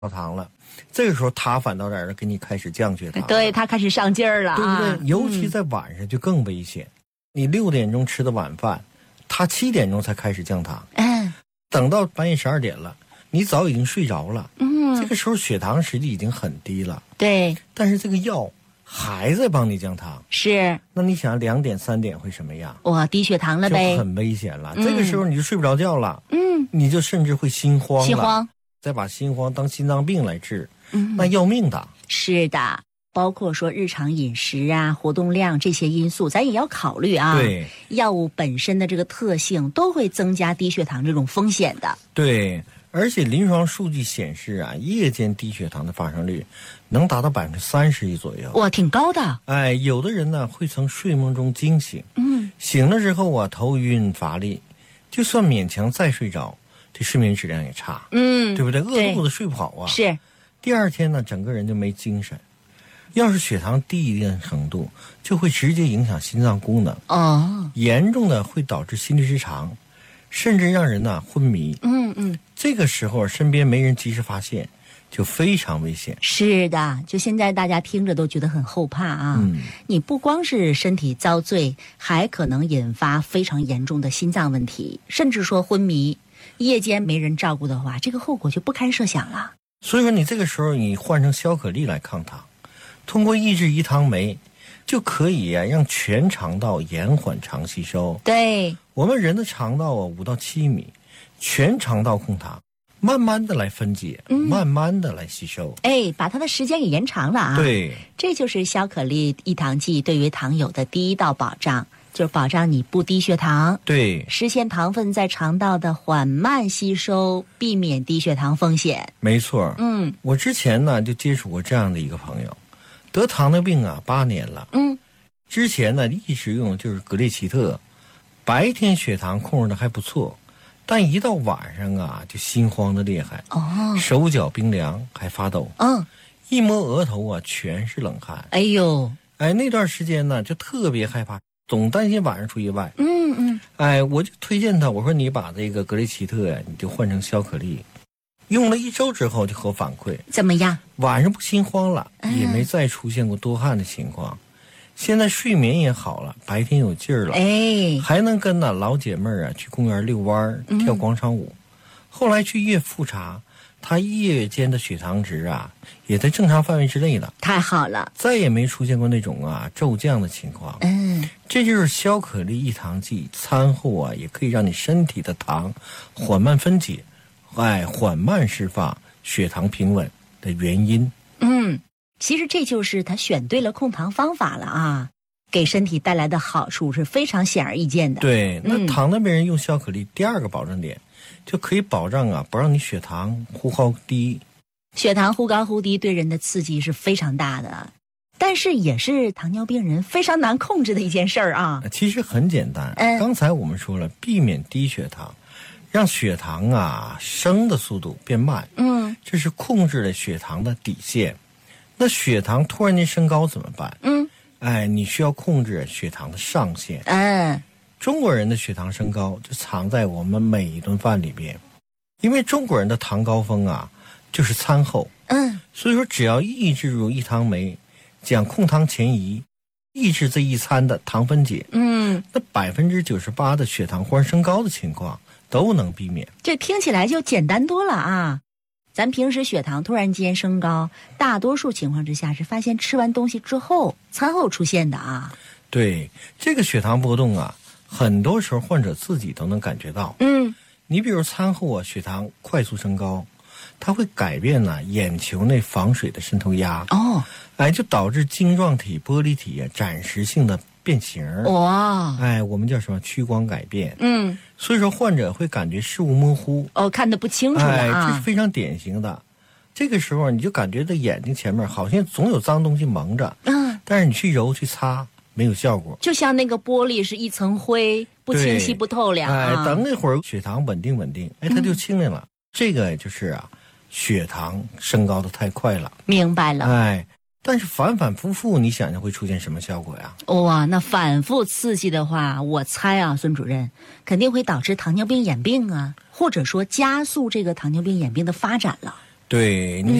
糖了，这个时候他反倒在这给你开始降血糖， 对，他开始上劲儿了， 对不对？尤其在晚上就更危险。你6点钟吃的晚饭，他7点钟才开始降糖，等到半夜12点了，你早已经睡着了，这个时候血糖实际已经很低了， 对， 但是这个药还在帮你降糖， 是。 那你想2点3点会什么样？ 哇，低血糖了呗， 就很危险了。这个时候你就睡不着觉了，你就甚至会心慌了，再把心慌当心脏病来治，那要命的。 是的，包括说日常饮食啊、活动量这些因素，咱也要考虑啊。 对， 药物本身的这个特性都会增加低血糖这种风险的。 对，而且临床数据显示啊，夜间低血糖的发生率能达到31%左右。 哇，挺高的。 哎，有的人呢会从睡梦中惊醒，醒了之后啊头晕乏力，就算勉强再睡着，这睡眠质量也差，对不对？饿肚子睡不好啊。 是。 第二天呢，整个人就没精神。要是血糖低一定程度，就会直接影响心脏功能，严重的会导致心律失常，甚至让人昏迷。这个时候身边没人及时发现，就非常危险。 是的，就现在大家听着都觉得很后怕啊。你不光是身体遭罪，还可能引发非常严重的心脏问题，甚至说昏迷。夜间没人照顾的话，这个后果就不堪设想了。 所以说你这个时候你换成消可力来抗糖，通过抑制胰糖酶，就可以让全肠道延缓肠吸收。 对， 我们人的肠道5到7米，全肠道控糖，慢慢的来分解，慢慢的来吸收， 把它的时间也延长了啊。 对， 这就是消可力益糖剂对于糖友的第一道保障，就是保障你不低血糖， 对， 实现糖分在肠道的缓慢吸收，避免低血糖风险。 没错，我之前呢就接触过这样的一个朋友，得糖尿病8年了，之前呢一直用的就是格列齐特，白天血糖控制的还不错，但一到晚上就心慌的厉害，手脚冰凉还发抖，一摸额头全是冷汗。 哎呦， 那段时间呢就特别害怕，总担心晚上出意外。我就推荐他，我说你把这个格列齐特你就换成消可力，用了1周之后就和我反馈怎么样？ 晚上不心慌了，也没再出现过多汗的情况，现在睡眠也好了，白天有劲儿了，还能跟老姐妹儿去公园遛弯跳广场舞。后来去医院复查，他夜间的血糖值也在正常范围之内了， 太好了， 再也没出现过那种骤降的情况。这就是消可力益糖剂餐后也可以让你身体的糖缓慢分解，缓慢释放，血糖平稳的原因。 其实这就是他选对了控糖方法了啊，给身体带来的好处是非常显而易见的。 对，那糖尿病人用消可力第二个保证点，就可以保障不让你血糖忽高低。 血糖忽高忽低对人的刺激是非常大的，但是也是糖尿病人非常难控制的一件事儿啊。 其实很简单，刚才我们说了，避免低血糖，让血糖升的速度变慢，这是控制了血糖的底线。那血糖突然间升高怎么办？你需要控制血糖的上限。中国人的血糖升高就藏在我们每一顿饭里边，因为中国人的糖高峰就是餐后，所以说只要抑制住益糖酶，讲控糖前移，抑制这一餐的糖分解，那98%的血糖忽然升高的情况都能避免。 这听起来就简单多了啊。咱平时血糖突然间升高，大多数情况之下是发现吃完东西之后餐后出现的啊。 对，这个血糖波动很多时候患者自己都能感觉到。你比如餐后血糖快速升高，它会改变眼球内房水的渗透压，就导致晶状体、玻璃体暂时性的变形。 哇， 我们叫什么屈光改变。所以说患者会感觉视物模糊， 看得不清楚了这是非常典型的。这个时候你就感觉到眼睛前面好像总有脏东西蒙着，但是你去揉去擦没有效果， 就像那个玻璃是一层灰，不清晰不透亮。 等那会儿血糖稳定，它就清亮了。这个就是血糖升高的太快了。 明白了。 但是反反复复，你想想会出现什么效果呀？ 哇，那反复刺激的话，我猜孙主任肯定会导致糖尿病眼病或者说加速这个糖尿病眼病的发展了。 对。